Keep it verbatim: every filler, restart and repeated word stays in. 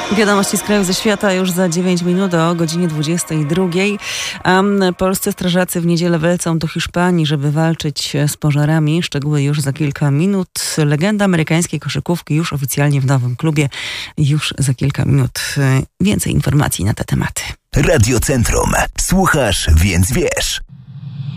Wiadomości z kraju, ze świata już za dziewięć minut o godzinie dwudziestej drugiej. Um, polscy strażacy w niedzielę wylecą do Hiszpanii, żeby walczyć z pożarami. Szczegóły już za kilka minut. Legenda amerykańskiej koszykówki już oficjalnie w nowym klubie. Już za kilka minut więcej informacji na te tematy. Radio Centrum. Słuchasz, więc wiesz.